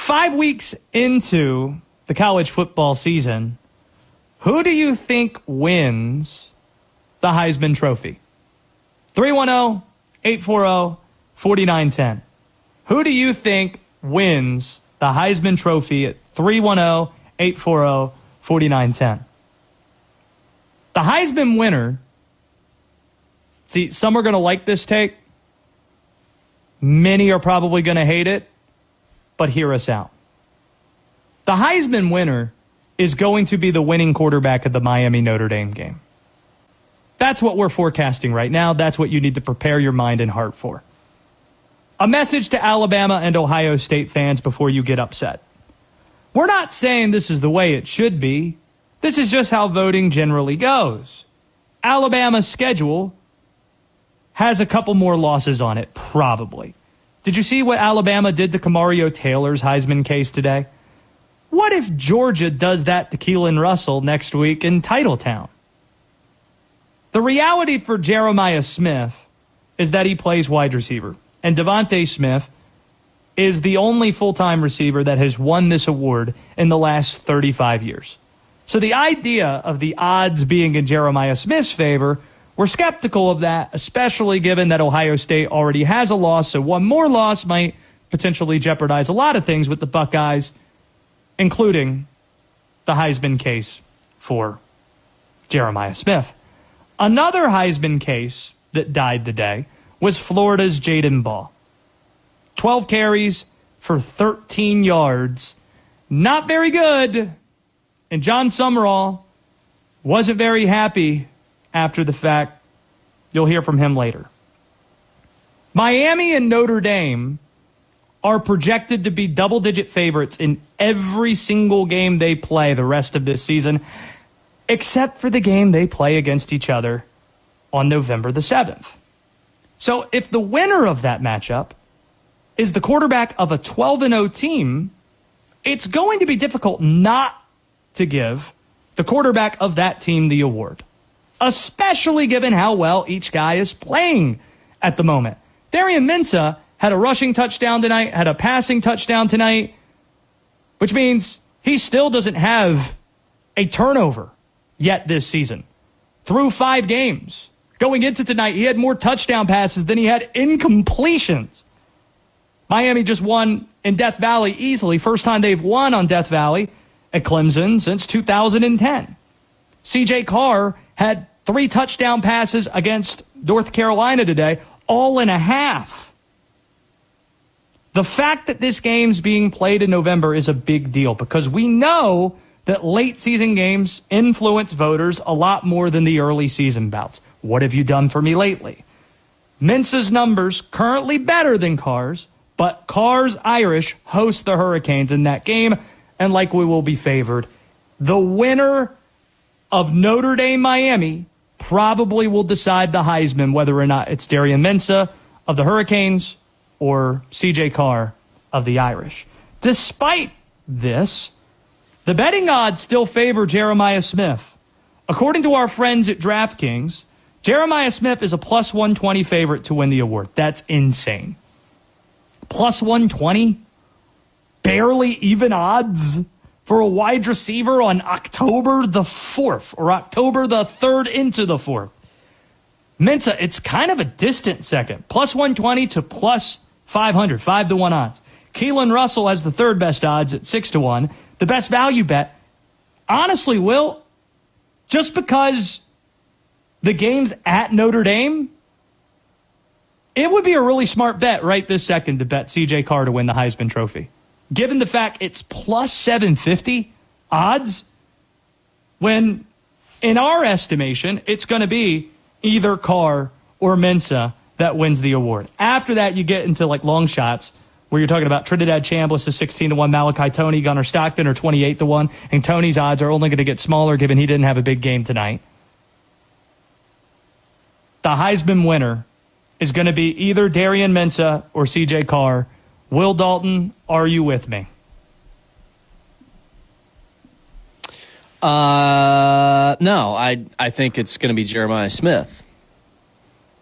5 weeks into the college football season, who do you think wins the Heisman Trophy? 310-840-4910. Who do you think wins the Heisman Trophy at 310-840-4910? The Heisman winner, see, some are going to like this take. Many are probably going to hate it, but hear us out. The Heisman winner is going to be the winning quarterback of the Miami-Notre Dame game. That's what we're forecasting right now. That's what you need to prepare your mind and heart for. A message to Alabama and Ohio State fans before you get upset. We're not saying this is the way it should be. This is just how voting generally goes. Alabama's schedule has a couple more losses on it, probably. Did you see what Alabama did to Kamario Taylor's Heisman case today? What if Georgia does that to Keelan Russell next week in Titletown? The reality for Jeremiah Smith is that he plays wide receiver. And Devontae Smith is the only full-time receiver that has won this award in the last 35 years. So the idea of the odds being in Jeremiah Smith's favor, we're skeptical of that, especially given that Ohio State already has a loss. So one more loss might potentially jeopardize a lot of things with the Buckeyes, including the Heisman case for Jeremiah Smith. Another Heisman case that died today was Florida's Jaden Ball. 12 carries for 13 yards. Not very good. And John Summerall wasn't very happy after the fact. You'll hear from him later. Miami and Notre Dame are projected to be double-digit favorites in every single game they play the rest of this season, except for the game they play against each other on November the 7th. So if the winner of that matchup is the quarterback of a 12-0 team, it's going to be difficult not to give the quarterback of that team the award, especially given how well each guy is playing at the moment. Darian Mensah had a rushing touchdown tonight, had a passing touchdown tonight, which means he still doesn't have a turnover yet this season. Through 5 games. Going into tonight, he had more touchdown passes than he had incompletions. Miami just won in Death Valley easily. First time they've won on Death Valley at Clemson since 2010. C.J. Carr had 3 touchdown passes against North Carolina today, all in a half. The fact that this game's being played in November is a big deal because we know that late season games influence voters a lot more than the early season bouts. What have you done for me lately? Mensah's numbers currently better than Carr's, but Carr's Irish host the Hurricanes in that game, and likely will be favored. The winner of Notre Dame Miami probably will decide the Heisman, whether or not it's Darian Mensah of the Hurricanes or C.J. Carr of the Irish. Despite this, the betting odds still favor Jeremiah Smith. According to our friends at DraftKings, Jeremiah Smith is a plus 120 favorite to win the award. That's insane. Plus 120? Barely even odds for a wide receiver on October the 4th or October the 3rd into the 4th. Mensah, it's kind of a distant second. Plus 120 to plus 500, 5-1 odds. Keelan Russell has the 3rd best odds at 6-1. The best value bet. Honestly, Will, just because the game's at Notre Dame, it would be a really smart bet right this second to bet C.J. Carr to win the Heisman Trophy. Given the fact it's plus 750 odds, when in our estimation, it's going to be either Carr or Mensah that wins the award. After that, you get into like long shots where you're talking about Trinidad Chambliss is 16-1, Malachi Toney, Gunnar Stockton are 28-1, and Toney's odds are only going to get smaller given he didn't have a big game tonight. The Heisman winner is going to be either Darian Mensah or C.J. Carr. Will Dalton, are you with me? No, I think it's going to be Jeremiah Smith.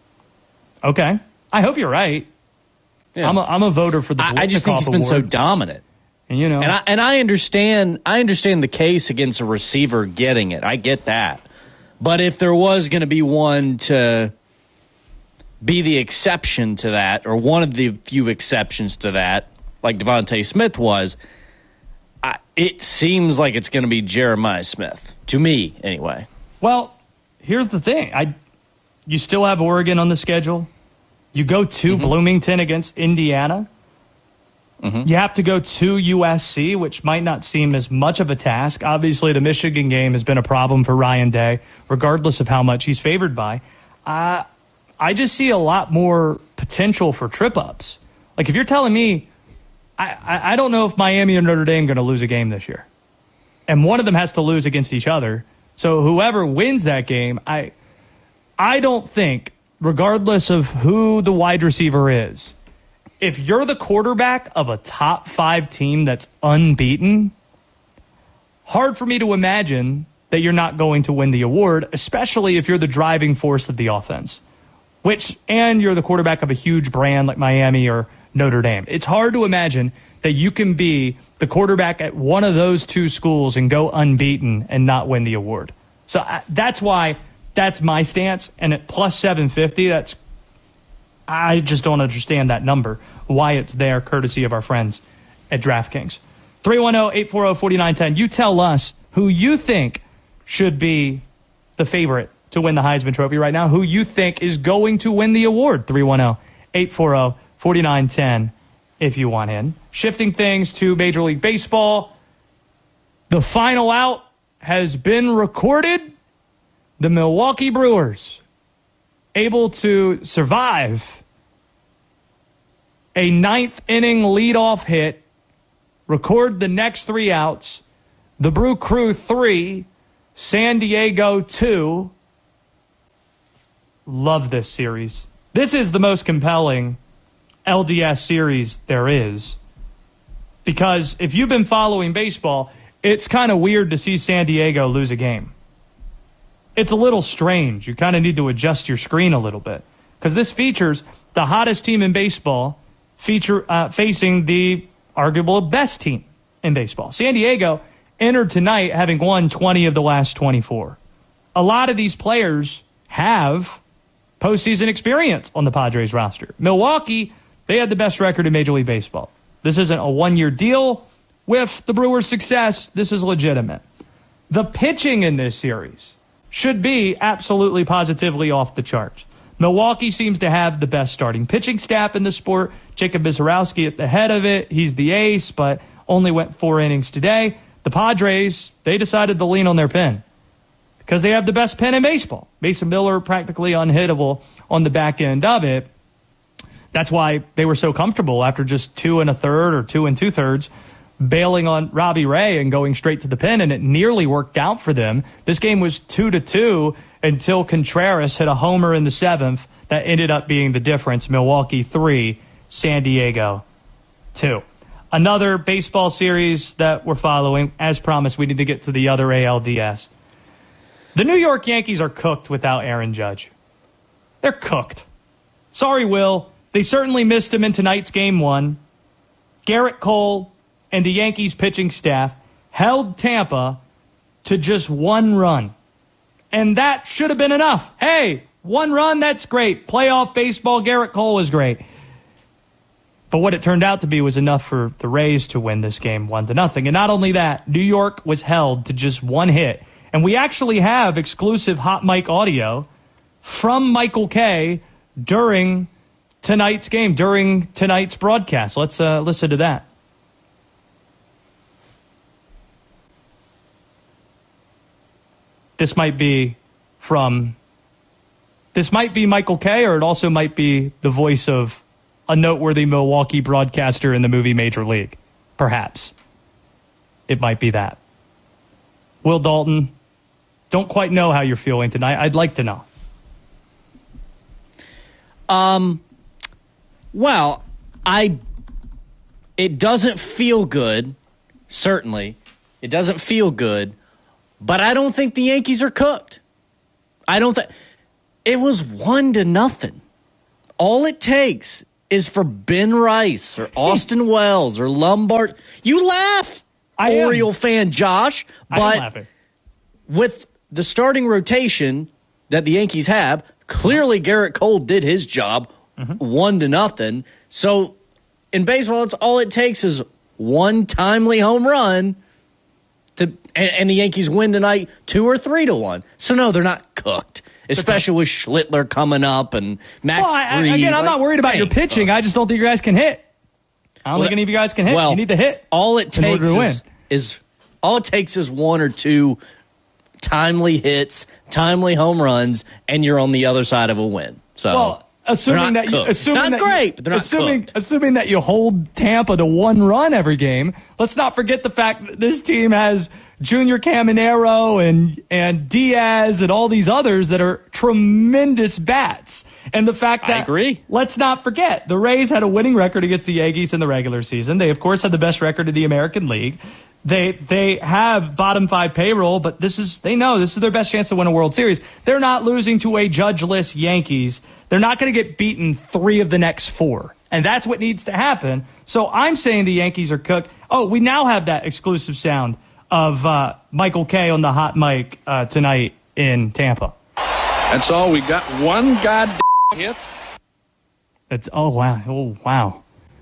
Okay. I hope you're right. Yeah. I'm a voter for the Blitnikoff I just think he's been award. so dominant. And, you know, and I understand the case against a receiver getting it. I get that. But if there was going to be one to be the exception to that, or one of the few exceptions to that, like Devontae Smith was, it seems like it's going to be Jeremiah Smith, to me anyway. Well, here's the thing. You still have Oregon on the schedule. You go to Bloomington against Indiana. You have to go to USC, which might not seem as much of a task. Obviously, the Michigan game has been a problem for Ryan Day, regardless of how much he's favored by. I just see a lot more potential for trip-ups. Like, if you're telling me, I don't know if Miami or Notre Dame are going to lose a game this year. And one of them has to lose against each other. So whoever wins that game, I don't think, regardless of who the wide receiver is, if you're the quarterback of a top 5 team that's unbeaten, hard for me to imagine that you're not going to win the award, especially if you're the driving force of the offense, and you're the quarterback of a huge brand like Miami or Notre Dame. It's hard to imagine that you can be the quarterback at one of those two schools and go unbeaten and not win the award. So that's why that's my stance. And at plus 750, I just don't understand that number, why it's there, courtesy of our friends at DraftKings. 310-840-4910. You tell us who you think should be the favorite to win the Heisman Trophy right now, who you think is going to win the award. 310-840-4910 if you want in. Shifting things to Major League Baseball. The final out has been recorded. The Milwaukee Brewers able to survive a 9th inning leadoff hit, record the next 3 outs. The Brew Crew 3, San Diego 2. Love this series. This is the most compelling LDS series there is. Because if you've been following baseball, it's kind of weird to see San Diego lose a game. It's a little strange. You kind of need to adjust your screen a little bit. Because this features the hottest team in baseball facing the arguable best team in baseball. San Diego entered tonight having won 20 of the last 24. A lot of these players have postseason experience on the Padres roster. Milwaukee, they had the best record in Major League Baseball. This isn't a one-year deal with the Brewers' success. This is legitimate. The pitching in this series should be absolutely positively off the charts. Milwaukee seems to have the best starting pitching staff in the sport. Jacob Visarowski at the head of it. He's the ace, but only went 4 innings today. The Padres, they decided to lean on their pen because they have the best pen in baseball. Mason Miller practically unhittable on the back end of it. That's why they were so comfortable after just 2 1/3 or 2 2/3 bailing on Robbie Ray and going straight to the pen, and it nearly worked out for them. This game was 2-2 until Contreras hit a homer in the 7th. That ended up being the difference. Milwaukee 3, San Diego 2. Another baseball series that we're following. As promised, we need to get to the other ALDS. The New York Yankees are cooked without Aaron Judge. They're cooked. Sorry, Will. They certainly missed him in tonight's Game 1. Garrett Cole and the Yankees pitching staff held Tampa to just 1 run. And that should have been enough. Hey, 1 run, that's great. Playoff baseball, Garrett Cole was great. But what it turned out to be was enough for the Rays to win this game 1-0. And not only that, New York was held to just 1 hit. And we actually have exclusive hot mic audio from Michael Kay during tonight's game, during tonight's broadcast. Let's listen to that. This might be Michael Kay, or it also might be the voice of a noteworthy Milwaukee broadcaster in the movie Major League. Perhaps. It might be that. Will Dalton, don't quite know how you're feeling tonight. I'd like to know. Well, it doesn't feel good, certainly. It doesn't feel good, but I don't think the Yankees are cooked. I don't think. It was 1-0. All it takes is for Ben Rice or Austin Wells or Lombard. You laugh, Oriole fan Josh, but with the starting rotation that the Yankees have, clearly Garrett Cole did his job 1-0. So in baseball, it's all it takes is one timely home run and the Yankees win tonight 2 or 3-1. So no, they're not cooked. Especially with Schlittler coming up and Max Fried. Again, I'm not worried about your pitching. I just don't think you guys can hit. I don't think any of you guys can hit. You need to hit. All it takes is 1 or 2 timely hits, timely home runs, and you're on the other side of a win. So assuming that you hold Tampa to 1 run every game, let's not forget the fact that this team has Junior Caminero and Diaz and all these others that are tremendous bats. And the fact that, I agree. Let's not forget, the Rays had a winning record against the Yankees in the regular season. They, of course, had the best record in the American League. They have bottom 5 payroll, but they know this is their best chance to win a World Series. They're not losing to a judgeless Yankees. They're not going to get beaten 3 of the next 4. And that's what needs to happen. So I'm saying the Yankees are cooked. Oh, we now have that exclusive sound of Michael Kay on the hot mic tonight in Tampa. That's all. We got 1 goddamn hit. Oh, wow.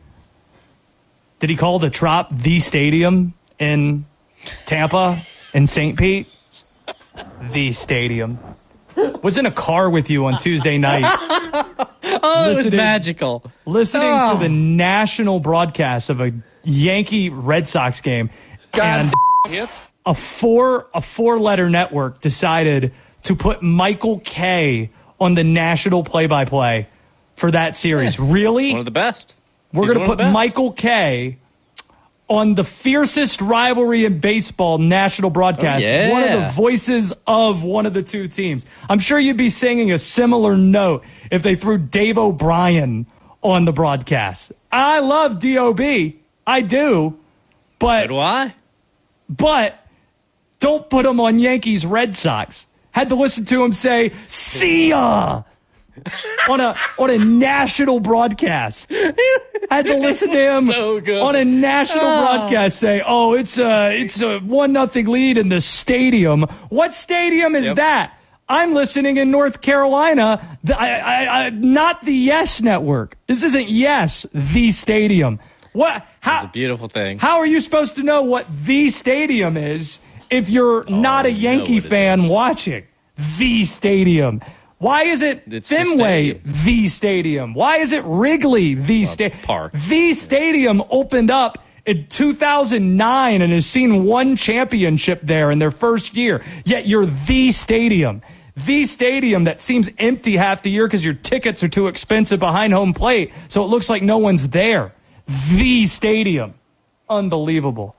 Did he call the Trop the stadium in Tampa in St. Pete? The stadium. Was in a car with you on Tuesday night. It was magical. Listening to the national broadcast of a Yankee Red Sox game. And a four-letter network decided to put Michael Kay on the national play-by-play for that series. Really? He's one of the best. We're going to put Michael Kay on the fiercest rivalry in baseball national broadcast. One of the voices of one of the 2 teams. I'm sure you'd be singing a similar note if they threw Dave O'Brien on the broadcast. I love D.O.B. I do. But so do I. But don't put him on Yankees Red Sox. Had to listen to him say, "See ya!" on a national broadcast. Had to listen to him on a national broadcast say, "Oh, it's a 1-0 lead in the stadium." What stadium is that? I'm listening in North Carolina. Not the Yes Network. This isn't Yes, the stadium. What? It's a beautiful thing. How are you supposed to know what the stadium is if you're not a Yankee fan watching? The stadium. Why is it Fenway the stadium? Why is it Wrigley the stadium? Park. The stadium opened up in 2009 and has seen 1 championship there in their first year. Yet you're the stadium. The stadium that seems empty half the year because your tickets are too expensive behind home plate, so it looks like no one's there. The stadium. Unbelievable.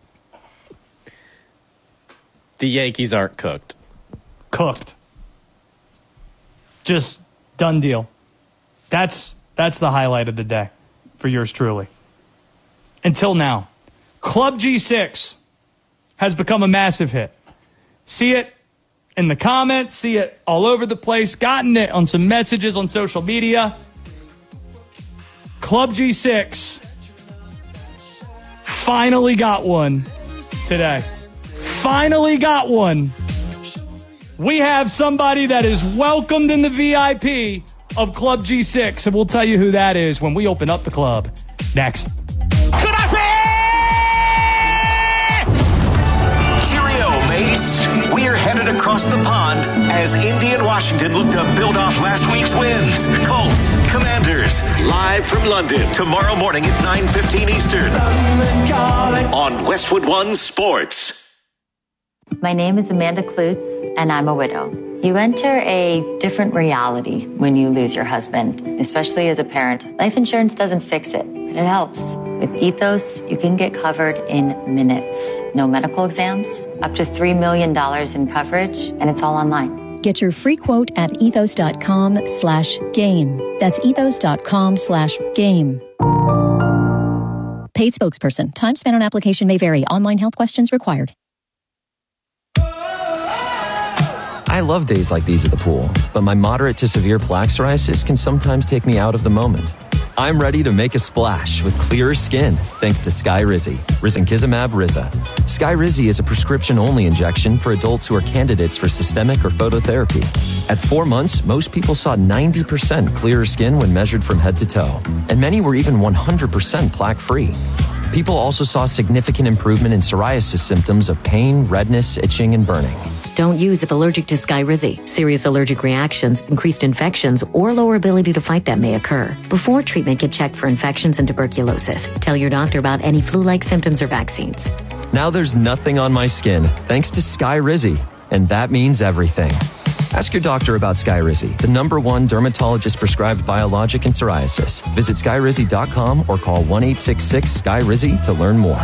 The Yankees aren't cooked. Cooked. Just done deal. That's the highlight of the day for yours truly. Until now. Club G6 has become a massive hit. See it in the comments, see it all over the place, gotten it on some messages on social media. Club G6 finally got one today. Finally got one. We have somebody that is welcomed in the VIP of Club G6, and we'll tell you who that is when we open up the club. Next. Cheerio, mates. We're headed across the pond as Indy and Washington look to build off last week's wins. Colts, Commanders, live from London tomorrow morning at 9:15 Eastern on Westwood One Sports. My name is Amanda Klutz, and I'm a widow. You enter a different reality when you lose your husband, especially as a parent. Life insurance doesn't fix it, but it helps. With Ethos, you can get covered in minutes. No medical exams, up to $3 million in coverage, and it's all online. Get your free quote at ethos.com/game. That's ethos.com/game. Paid spokesperson. Time spent on application may vary. Online health questions required. I love days like these at the pool, but my moderate to severe plaque psoriasis can sometimes take me out of the moment. I'm ready to make a splash with clearer skin thanks to Skyrizi, risankizumab Riza. Skyrizi is a prescription-only injection for adults who are candidates for systemic or phototherapy. At 4 months, most people saw 90% clearer skin when measured from head to toe, and many were even 100% plaque-free. People also saw significant improvement in psoriasis symptoms of pain, redness, itching, and burning. Don't use if allergic to Skyrizi. Serious allergic reactions, increased infections, or lower ability to fight them may occur. Before treatment, get checked for infections and tuberculosis. Tell your doctor about any flu-like symptoms or vaccines. Now there's nothing on my skin thanks to Skyrizi, and that means everything. Ask your doctor about Skyrizi, the #1 dermatologist-prescribed biologic in psoriasis. Visit Skyrizi.com or call 1-866-SKYRIZI to learn more.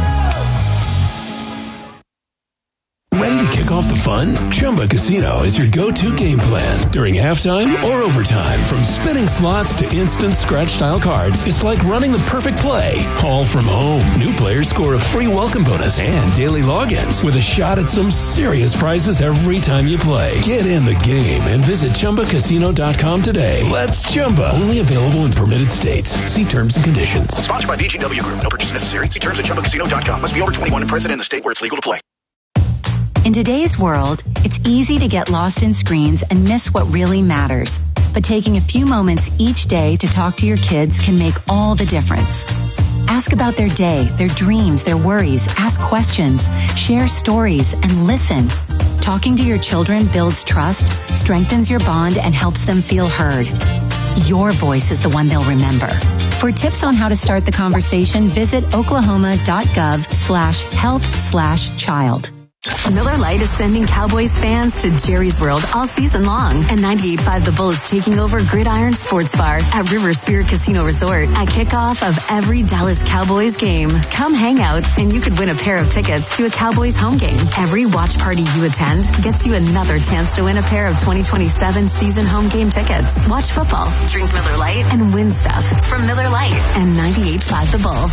Ready to kick off the fun? Chumba Casino is your go-to game plan. During halftime or overtime, from spinning slots to instant scratch-style cards, it's like running the perfect play, all from home. New players score a free welcome bonus and daily logins with a shot at some serious prizes every time you play. Get in the game and visit ChumbaCasino.com today. Let's Chumba. Only available in permitted states. See terms and conditions. Sponsored by VGW Group. No purchase necessary. See terms at ChumbaCasino.com. Must be over 21 and present in the state where it's legal to play. In today's world, it's easy to get lost in screens and miss what really matters. But taking a few moments each day to talk to your kids can make all the difference. Ask about their day, their dreams, their worries. Ask questions, share stories, and listen. Talking to your children builds trust, strengthens your bond, and helps them feel heard. Your voice is the one they'll remember. For tips on how to start the conversation, visit oklahoma.gov/health/child. Miller Lite is sending Cowboys fans to Jerry's World all season long. And 98.5 The Bull is taking over Gridiron Sports Bar at River Spirit Casino Resort at kickoff of every Dallas Cowboys game. Come hang out and you could win a pair of tickets to a Cowboys home game. Every watch party you attend gets you another chance to win a pair of 2027 season home game tickets. Watch football, drink Miller Lite, and win stuff from Miller Lite and 98.5 The Bull.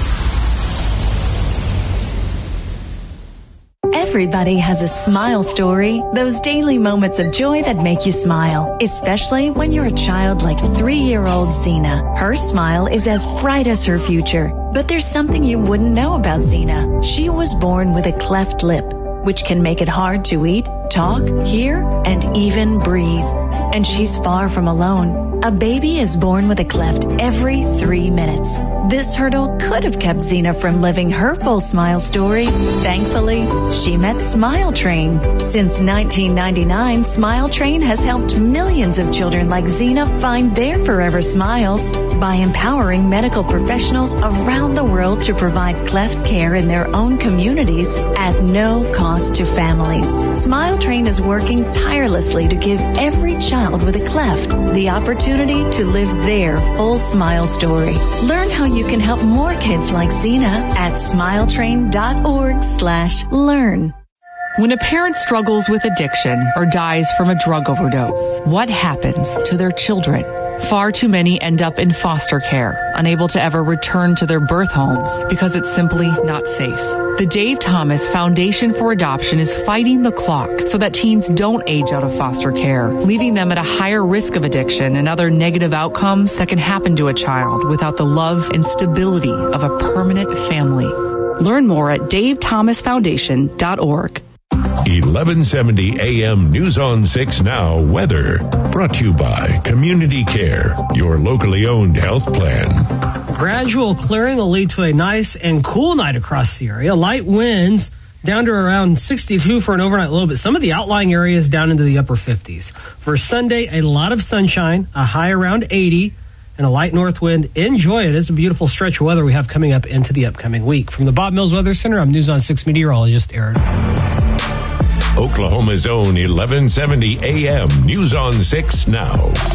Everybody has a smile story, those daily moments of joy that make you smile, especially when you're a child like 3-year-old Zena. Her smile is as bright as her future, but there's something you wouldn't know about Zena. She was born with a cleft lip, which can make it hard to eat, talk, hear, and even breathe. And she's far from alone. A baby is born with a cleft every 3 minutes. This hurdle could have kept Zena from living her full smile story. Thankfully, she met Smile Train. Since 1999, Smile Train has helped millions of children like Zena find their forever smiles by empowering medical professionals around the world to provide cleft care in their own communities at no cost to families. Smile Train is working tirelessly to give every child with a cleft the opportunity to live their full smile story. Learn how you can help more kids like Zena at smiletrain.org/learn. When a parent struggles with addiction or dies from a drug overdose, what happens to their children? Far too many end up in foster care, unable to ever return to their birth homes because it's simply not safe. The Dave Thomas Foundation for Adoption is fighting the clock so that teens don't age out of foster care, leaving them at a higher risk of addiction and other negative outcomes that can happen to a child without the love and stability of a permanent family. Learn more at davethomasfoundation.org. 1170 AM News on 6 Now weather. Brought to you by Community Care, your locally owned health plan. Gradual clearing will lead to a nice and cool night across the area. Light winds down to around 62 for an overnight low, but some of the outlying areas down into the upper 50s. For Sunday, a lot of sunshine, a high around 80, and a light north wind. Enjoy it. It's a beautiful stretch of weather we have coming up into the upcoming week. From the Bob Mills Weather Center, I'm News on 6 meteorologist Aaron. Oklahoma's own 1170 AM News on 6 Now.